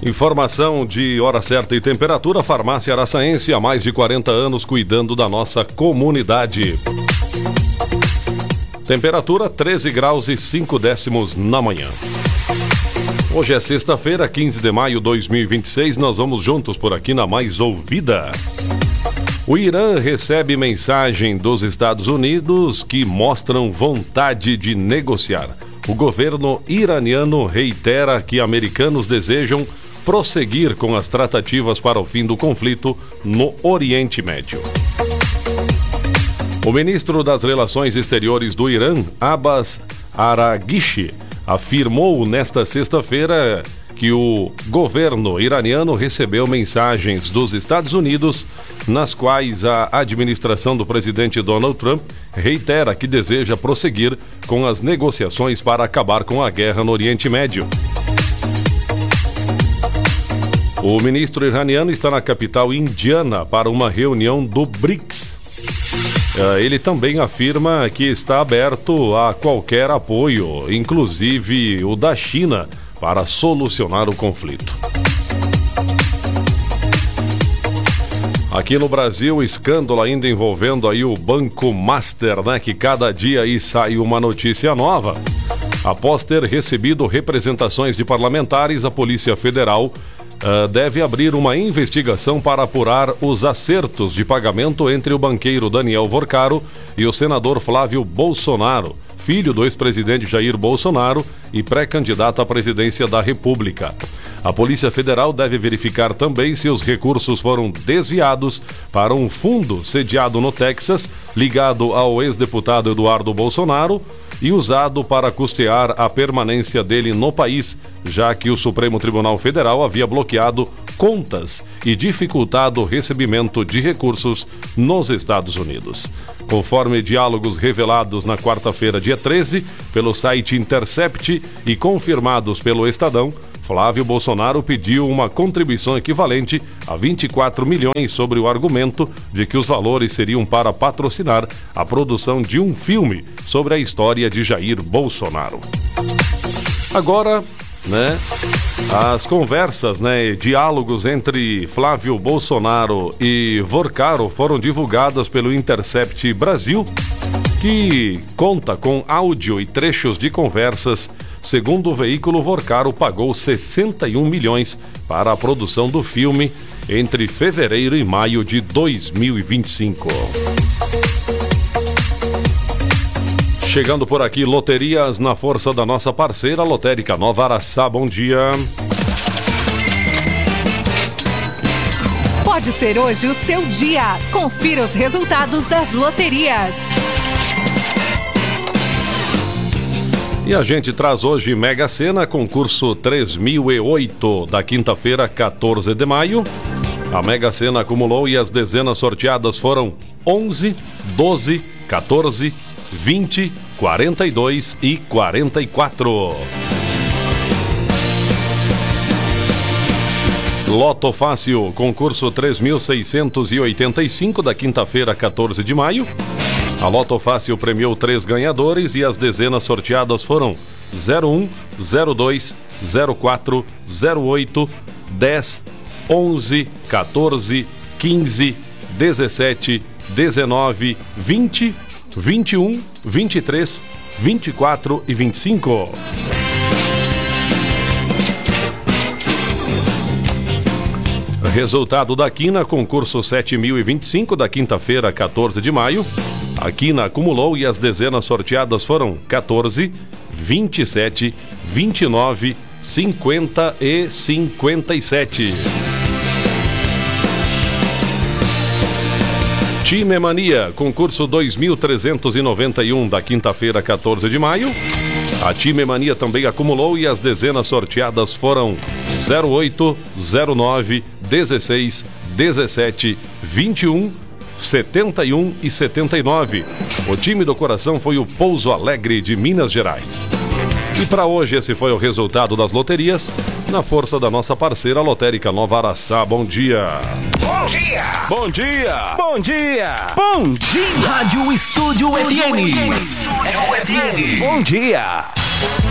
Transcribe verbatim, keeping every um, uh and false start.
Informação de hora certa e temperatura, Farmácia Araçaense, há mais de quarenta anos cuidando da nossa comunidade. Temperatura treze graus e cinco décimos na manhã. Hoje é sexta-feira, quinze de maio de dois mil e vinte e seis, nós vamos juntos por aqui na Mais Ouvida. O Irã recebe mensagem dos Estados Unidos que mostram vontade de negociar. O governo iraniano reitera que americanos desejam prosseguir com as tratativas para o fim do conflito no Oriente Médio. O ministro das Relações Exteriores do Irã, Abbas Araghchi, afirmou nesta sexta-feira que o governo iraniano recebeu mensagens dos Estados Unidos, nas quais a administração do presidente Donald Trump reitera que deseja prosseguir com as negociações para acabar com a guerra no Oriente Médio. O ministro iraniano está na capital indiana para uma reunião do BRICS. Ele também afirma que está aberto a qualquer apoio, inclusive o da China, para solucionar o conflito. Aqui no Brasil, escândalo ainda envolvendo aí o Banco Master, né? Que cada dia aí sai uma notícia nova. Após ter recebido representações de parlamentares, a Polícia Federal Uh, deve abrir uma investigação para apurar os acertos de pagamento entre o banqueiro Daniel Vorcaro e o senador Flávio Bolsonaro, filho do ex-presidente Jair Bolsonaro e pré-candidato à presidência da República. A Polícia Federal deve verificar também se os recursos foram desviados para um fundo sediado no Texas, ligado ao ex-deputado Eduardo Bolsonaro, e usado para custear a permanência dele no país, já que o Supremo Tribunal Federal havia bloqueado contas e dificultado o recebimento de recursos nos Estados Unidos. Conforme diálogos revelados na quarta-feira, dia treze, pelo site Intercept e confirmados pelo Estadão, Flávio Bolsonaro pediu uma contribuição equivalente a vinte e quatro milhões sobre o argumento de que os valores seriam para patrocinar a produção de um filme sobre a história de Jair Bolsonaro. Agora, né, as conversas, né, diálogos entre Flávio Bolsonaro e Vorcaro foram divulgadas pelo Intercept Brasil, que conta com áudio e trechos de conversas. Segundo o veículo, Vorcaro pagou sessenta e um milhões para a produção do filme entre fevereiro e maio de dois mil e vinte e cinco. Chegando por aqui, loterias na força da nossa parceira Lotérica Nova Araçá. Bom dia. Pode ser hoje o seu dia. Confira os resultados das loterias. E a gente traz hoje Mega Sena, concurso três mil e oito, da quinta-feira, quatorze de maio. A Mega Sena acumulou e as dezenas sorteadas foram onze, doze, quatorze, vinte, quarenta e dois e quarenta e quatro. Loto Fácil, concurso três mil seiscentos e oitenta e cinco, da quinta-feira, quatorze de maio. A Loto Fácil premiou três ganhadores e as dezenas sorteadas foram zero um, zero dois, zero quatro, zero oito, dez, onze, quatorze, quinze, dezessete, dezenove, vinte, vinte e um, vinte e três, vinte e quatro e vinte e cinco. Resultado da Quina, concurso sete mil e vinte e cinco, da quinta-feira, quatorze de maio. A Quina acumulou e as dezenas sorteadas foram quatorze, vinte e sete, vinte e nove, cinquenta e cinquenta e sete. Time Mania, concurso dois mil trezentos e noventa e um, da quinta-feira, quatorze de maio. A Time Mania também acumulou e as dezenas sorteadas foram zero oito, zero nove, dezesseis, dezessete, vinte e um, setenta e um e setenta e nove. O time do coração foi o Pouso Alegre de Minas Gerais. E para hoje esse foi o resultado das loterias, na força da nossa parceira Lotérica Nova Araçá. Bom dia! Bom dia! Bom dia! Bom dia! Bom dia! Rádio Estúdio F M. Estúdio F M. Bom dia!